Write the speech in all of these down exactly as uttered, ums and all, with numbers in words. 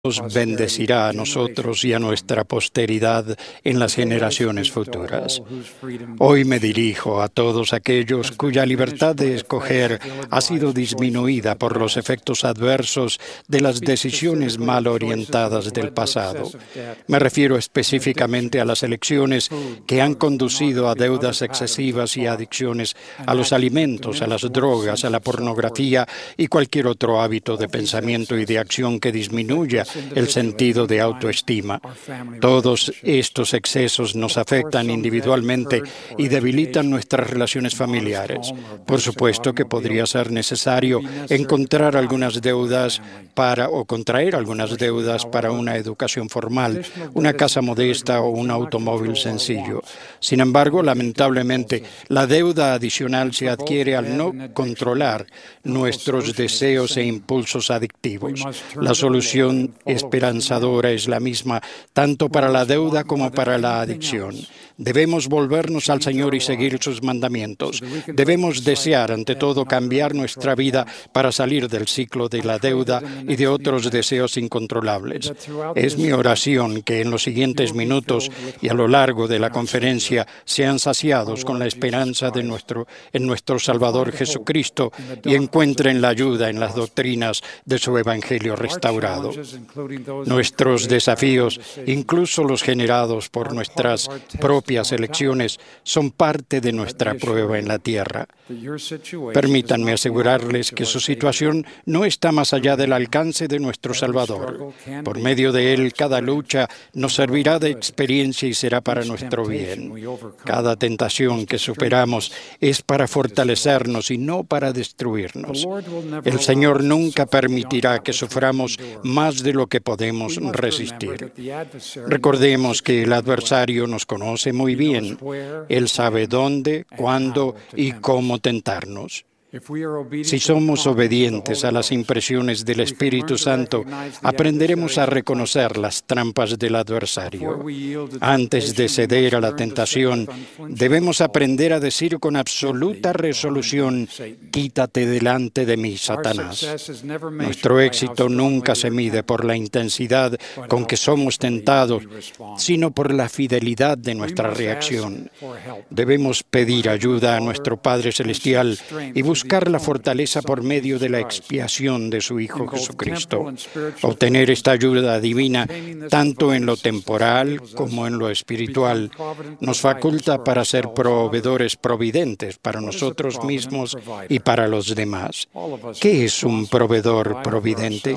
nos bendecirá a nosotros y a nuestra posteridad en las generaciones futuras. Hoy me dirijo a todos aquellos cuya libertad de escoger ha sido disminuida por los efectos adversos de las decisiones mal orientadas del pasado. Me refiero específicamente a las elecciones que han conducido a deudas excesivas y adicciones a los alimentos, a las drogas, a la pornografía y cualquier otro hábito de pensamiento y de acción que disminuya el sentido de autoestima. Todos estos excesos nos afectan individualmente y debilitan nuestras relaciones familiares. Por supuesto que podría ser necesario encontrar algunas deudas para o contraer algunas deudas para una educación formal, una casa modesta o un automóvil sencillo. Sin embargo, lamentablemente, la deuda adicional se adquiere al no controlar nuestros deseos e impulsos adictivos. La solución esperanzadora es la misma tanto para la deuda como para la adicción. Debemos volvernos al Señor y seguir sus mandamientos. Debemos desear, ante todo, cambiar nuestra vida para salir del ciclo de la deuda y de otros deseos incontrolables. Es mi oración que en los siguientes minutos y a lo largo de la conferencia sean saciados con la esperanza de nuestro, en nuestro Salvador Jesucristo y encuentren la ayuda en las doctrinas de su Evangelio restaurado. Nuestros desafíos, incluso los generados por nuestras propias elecciones, son parte de nuestra prueba en la tierra. Permítanme asegurarles que su situación no está más allá del alcance de nuestro Salvador. Por medio de él, cada lucha nos servirá de experiencia y será para nuestro bien. Cada tentación que superamos es para fortalecernos y no para destruirnos. El Señor nunca permitirá que suframos más de lo que podemos resistir. Recordemos que el adversario nos conoce muy bien. Él sabe dónde, cuándo y cómo tentarnos. Si somos obedientes a las impresiones del Espíritu Santo, aprenderemos a reconocer las trampas del adversario. Antes de ceder a la tentación, debemos aprender a decir con absoluta resolución: «Quítate delante de mí, Satanás». Nuestro éxito nunca se mide por la intensidad con que somos tentados, sino por la fidelidad de nuestra reacción. Debemos pedir ayuda a nuestro Padre Celestial y buscar buscar la fortaleza por medio de la expiación de su Hijo Jesucristo. Obtener esta ayuda divina, tanto en lo temporal como en lo espiritual, nos faculta para ser proveedores providentes para nosotros mismos y para los demás. ¿Qué es un proveedor providente?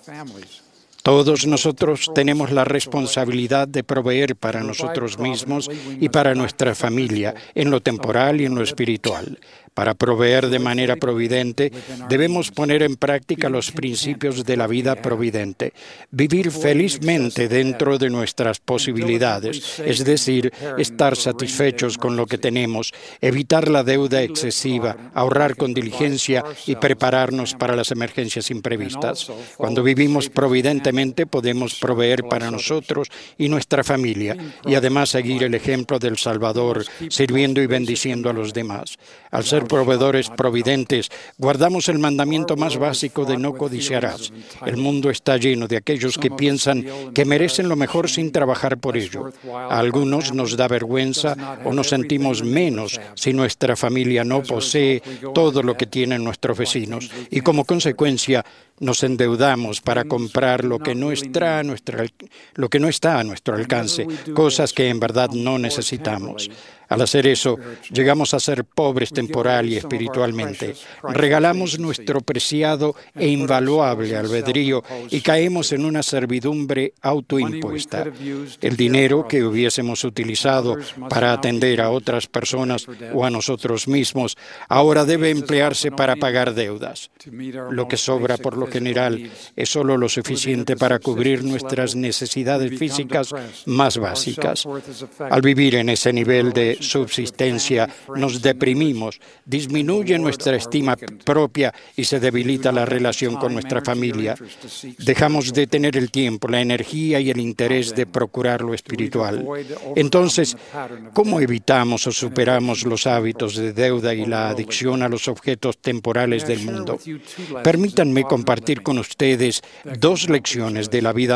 Todos nosotros tenemos la responsabilidad de proveer para nosotros mismos y para nuestra familia, en lo temporal y en lo espiritual. Para proveer de manera providente, debemos poner en práctica los principios de la vida providente. Vivir felizmente dentro de nuestras posibilidades, es decir, estar satisfechos con lo que tenemos, evitar la deuda excesiva, ahorrar con diligencia y prepararnos para las emergencias imprevistas. Cuando vivimos providentemente, podemos proveer para nosotros y nuestra familia y además seguir el ejemplo del Salvador, sirviendo y bendiciendo a los demás. Al ser proveedores providentes, guardamos el mandamiento más básico de no codiciarás. El mundo está lleno de aquellos que piensan que merecen lo mejor sin trabajar por ello. A algunos nos da vergüenza o nos sentimos menos si nuestra familia no posee todo lo que tienen nuestros vecinos y como consecuencia nos endeudamos para comprar lo que no está a nuestro, lo que no está a nuestro alcance, cosas que en verdad no necesitamos. Al hacer eso, llegamos a ser pobres temporal y espiritualmente. Regalamos nuestro preciado e invaluable albedrío y caemos en una servidumbre autoimpuesta. El dinero que hubiésemos utilizado para atender a otras personas o a nosotros mismos, ahora debe emplearse para pagar deudas. Lo que sobra, por lo general, es solo lo suficiente para cubrir nuestras necesidades físicas más básicas. Al vivir en ese nivel de de subsistencia, nos deprimimos, disminuye nuestra estima propia y se debilita la relación con nuestra familia. Dejamos de tener el tiempo, la energía y el interés de procurar lo espiritual. Entonces, ¿cómo evitamos o superamos los hábitos de deuda y la adicción a los objetos temporales del mundo? Permítanme compartir con ustedes dos lecciones de la vida